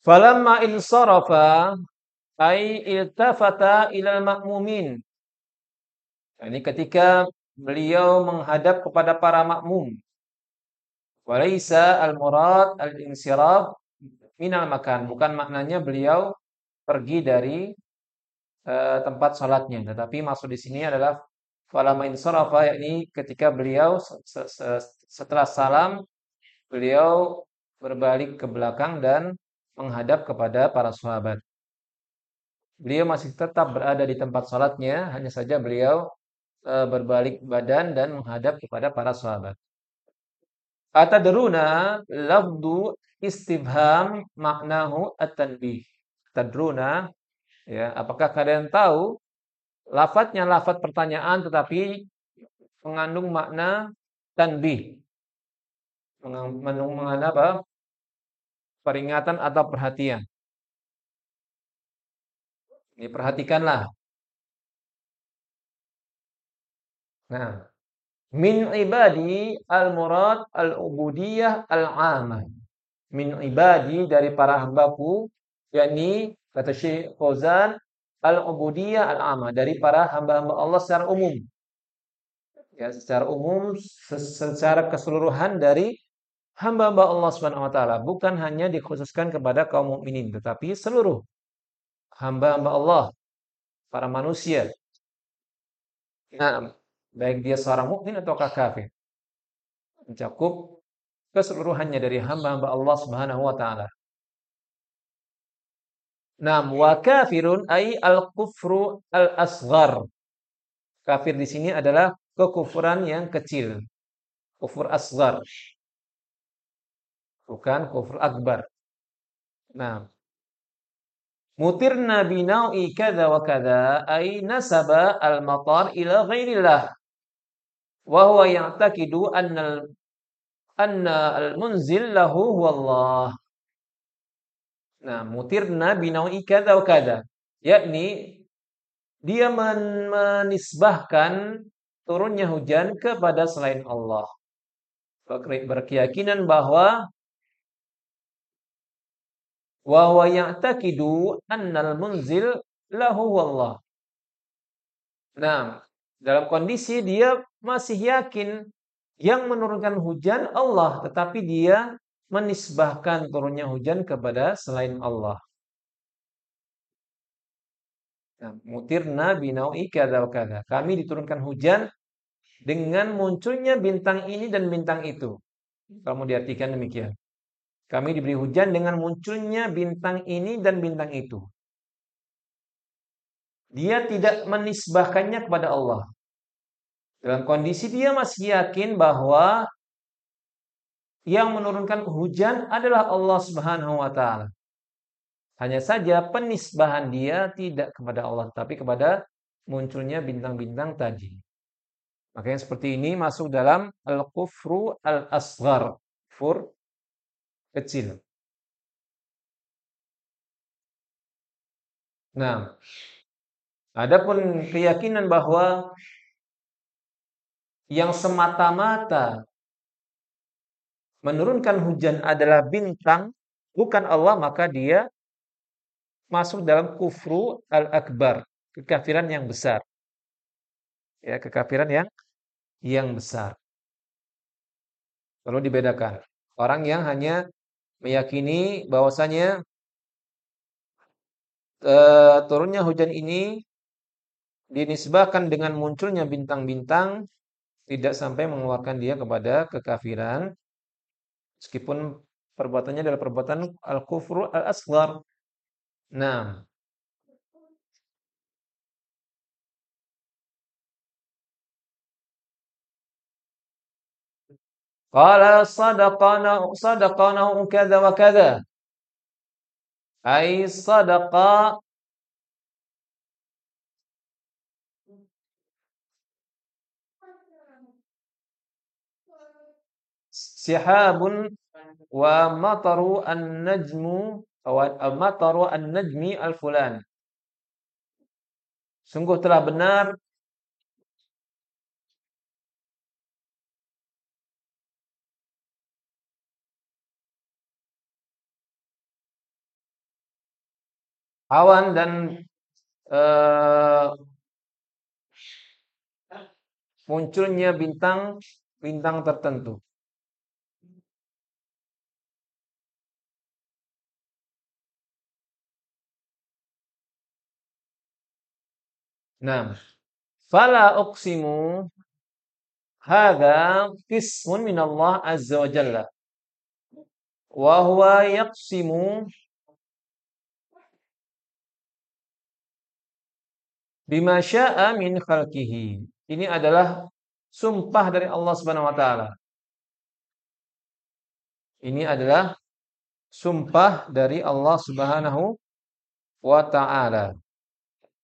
Falamma insarafa ay iltafata ilal ma'mumin. Ini ketika beliau menghadap kepada para makmum. Walaysa al-murad al-insiraf minal makan. Bukan maknanya beliau pergi dari tempat salatnya, tetapi maksud di sini adalah falamma insarafa, yakni ketika beliau setelah salam beliau berbalik ke belakang dan menghadap kepada para sahabat. Beliau masih tetap berada di tempat salatnya, hanya saja beliau berbalik badan dan menghadap kepada para sahabat. Atadruna lafdu istifham maknahu at-tanbih. Tadruna, ya, apakah kalian tahu lafadznya lafadz pertanyaan tetapi mengandung makna tanbih. Mengandung makna apa? Peringatan atau perhatian. Ini perhatikanlah. Nah, min ibadi al-murad al-ubudiyah al-amah. Min ibadi, dari para hambaku, yakni kata Syekh Fauzan, al-ubudiyah al-amah, dari para hamba-hamba Allah secara umum. Ya, secara umum, secara keseluruhan dari hamba-hamba Allah Subhanahu wa taala, bukan hanya dikhususkan kepada kaum mukminin, tetapi seluruh hamba-hamba Allah, para manusia. Nah, baik dia seorang mukmin atau kafir, mencakup keseluruhannya dari hamba-hamba Allah Subhanahu wa taala. Nam wa kafirun ay al-kufru al-asghar. Kafir di sini adalah kekufuran yang kecil. Kufur asghar. Bukan kufur akbar. Nah, mutirna binau'i kadza wa kadza ay nasaba al-matar ila ghairillah. Wa huwa ya'taqidu anna al-munzil lahu huwallah. Nah, mutirna binau'i kadza wa kadza, yakni dia menisbahkan turunnya hujan kepada selain Allah. Berkeyakinan bahwa wa huwa ya'taqidu annal munzil lahu wallah. Nah, dalam kondisi dia masih yakin yang menurunkan hujan Allah, tetapi dia menisbahkan turunnya hujan kepada selain Allah. Nah, mutirna binau'i kadza wa kadza. Kami diturunkan hujan dengan munculnya bintang ini dan bintang itu. Kamu diartikan demikian. Kami diberi hujan dengan munculnya bintang ini dan bintang itu. Dia tidak menisbahkannya kepada Allah. Dalam kondisi dia masih yakin bahwa yang menurunkan hujan adalah Allah Subhanahu wa taala. Hanya saja penisbahan dia tidak kepada Allah, tapi kepada munculnya bintang-bintang tadi. Makanya seperti ini masuk dalam al-kufru al-asghar, kufur kecil. Nah, adapun keyakinan bahwa yang semata-mata menurunkan hujan adalah bintang, bukan Allah, maka dia masuk dalam kufru al-akbar, kekafiran yang besar. Ya, kekafiran yang besar. Perlu dibedakan. Orang yang hanya meyakini bahwasanya turunnya hujan ini dinisbahkan dengan munculnya bintang-bintang, tidak sampai mengeluarkan dia kepada kekafiran, meskipun perbuatannya adalah perbuatan al-kufru al-asghar. Nah, qala sadaqana kadza wa kadza. Ai sadaqa sihabun wa mataru an-najmu wa mataru an-najmi al-fulan. Sungguh telah benar awan dan eh, munculnya bintang tertentu. Nah, fala uqsimu hadza qismun min Allah azza wa jalla wa huwa yaqsimu bima syaa min khalqihi. Ini adalah sumpah dari Allah Subhanahu wa taala. Ini adalah sumpah dari Allah Subhanahu wa taala.